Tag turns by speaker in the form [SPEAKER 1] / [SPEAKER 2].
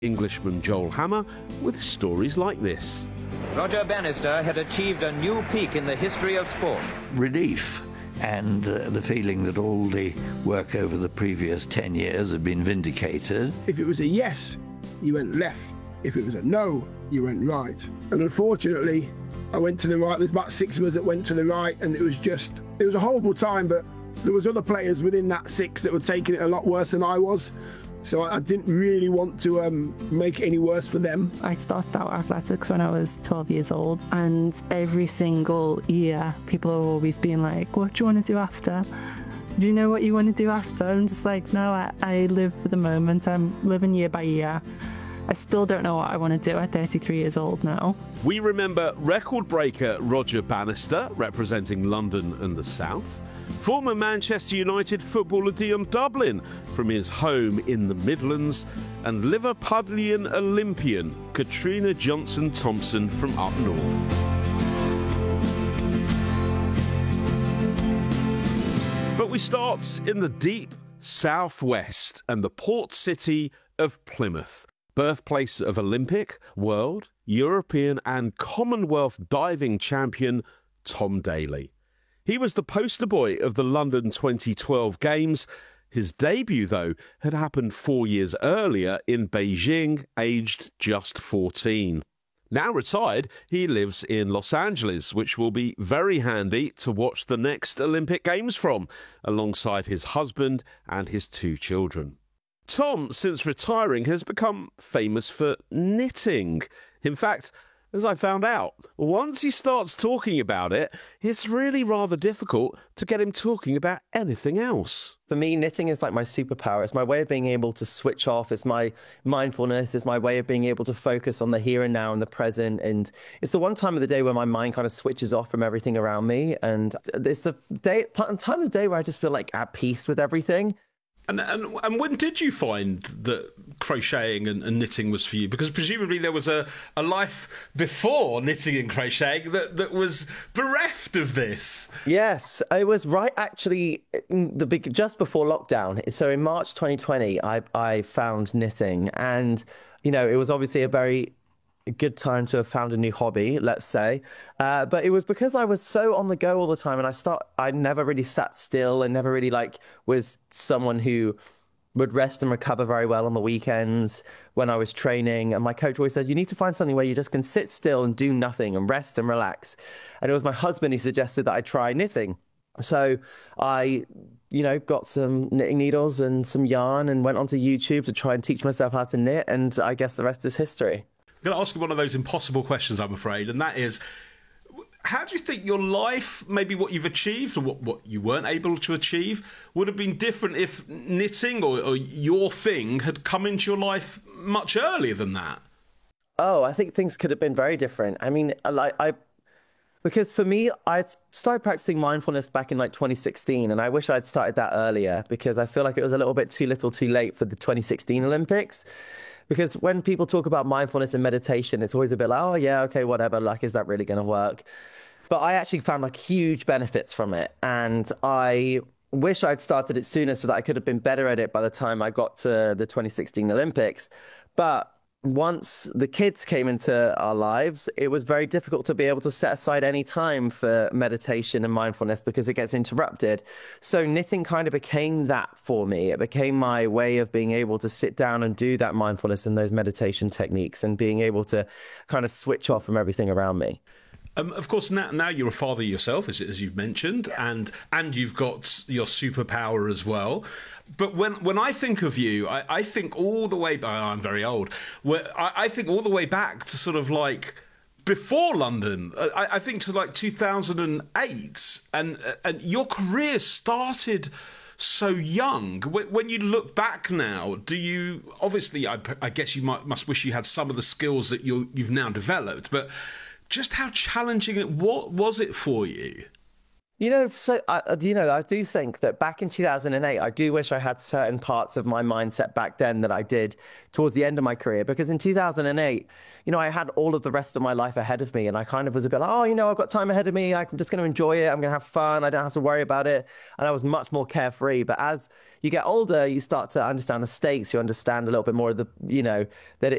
[SPEAKER 1] Englishman Joel Hammer with stories like this.
[SPEAKER 2] Roger Bannister had achieved a new peak in the history of sport.
[SPEAKER 3] Relief and the feeling that all the work over the previous 10 years had been vindicated.
[SPEAKER 4] If it was a yes, you went left. If it was a no, you went right. And unfortunately, I went to the right. There's about 6 of us that went to the right, and it was a horrible time, but there was other players within that 6 that were taking it a lot worse than I was. So I didn't really want to make it any worse for them.
[SPEAKER 5] I started out athletics when I was 12 years old, and every single year people are always being like, what do you want to do after? Do you know what you want to do after? I'm just like, no, I live for the moment. I'm living year by year. I still don't know what I want to do at 33 years old now.
[SPEAKER 1] We remember record breaker Roger Bannister, representing London and the South. Former Manchester United footballer Dion Dublin from his home in the Midlands, and Liverpudlian Olympian Katrina Johnson-Thompson from up north. But we start in the deep southwest and the port city of Plymouth, birthplace of Olympic, world, European and Commonwealth diving champion Tom Daley. He was the poster boy of the London 2012 Games. His debut, though, had happened 4 years earlier in Beijing, aged just 14. Now retired, he lives in Los Angeles, which will be very handy to watch the next Olympic Games from, alongside his husband and his 2 children. Tom, since retiring, has become famous for knitting. In fact, as I found out, once he starts talking about it, it's really rather difficult to get him talking about anything else.
[SPEAKER 6] For me, knitting is like my superpower. It's my way of being able to switch off. It's my mindfulness. It's my way of being able to focus on the here and now and the present. And it's the one time of the day where my mind kind of switches off from everything around me. And it's a time of the day where I just feel like at peace with everything.
[SPEAKER 1] And when did you find that crocheting and knitting was for you? Because presumably there was a life before knitting and crocheting that was bereft of this.
[SPEAKER 6] Yes, it was right actually just before lockdown. So in March 2020, I found knitting, and it was obviously a very good time to have found a new hobby, let's say. But it was because I was so on the go all the time, and I never really sat still, and never really was someone who would rest and recover very well on the weekends when I was training. And my coach always said, you need to find something where you just can sit still and do nothing and rest and relax. And it was my husband who suggested that I try knitting. So I got some knitting needles and some yarn and went onto YouTube to try and teach myself how to knit. And I guess the rest is history.
[SPEAKER 1] I'm going to ask you one of those impossible questions, I'm afraid, and that is, how do you think your life, maybe what you've achieved or what you weren't able to achieve, would have been different if knitting or your thing had come into your life much earlier than that?
[SPEAKER 6] Oh, I think things could have been very different. I mean, because for me, I started practicing mindfulness back in 2016, and I wish I'd started that earlier, because I feel like it was a little bit too little too late for the 2016 Olympics. Because when people talk about mindfulness and meditation, it's always a bit like, oh, yeah, okay, whatever. Is that really going to work? But I actually found huge benefits from it. And I wish I'd started it sooner so that I could have been better at it by the time I got to the 2016 Olympics. But once the kids came into our lives, it was very difficult to be able to set aside any time for meditation and mindfulness because it gets interrupted. So knitting kind of became that for me. It became my way of being able to sit down and do that mindfulness and those meditation techniques and being able to kind of switch off from everything around me.
[SPEAKER 1] Of course, now you're a father yourself, as you've mentioned, and you've got your superpower as well. But when I think of you, I think all the way back. I'm very old. I think all the way back to sort of before London. I think to 2008, and your career started so young. When you look back now, do you obviously? I guess you must wish you had some of the skills that you've now developed, but just how challenging was it for you?
[SPEAKER 6] I do think that back in 2008, I do wish I had certain parts of my mindset back then that I did towards the end of my career. Because in 2008, I had all of the rest of my life ahead of me. And I kind of was a bit like, I've got time ahead of me. I'm just going to enjoy it. I'm going to have fun. I don't have to worry about it. And I was much more carefree. But as you get older, you start to understand the stakes. You understand a little bit more of that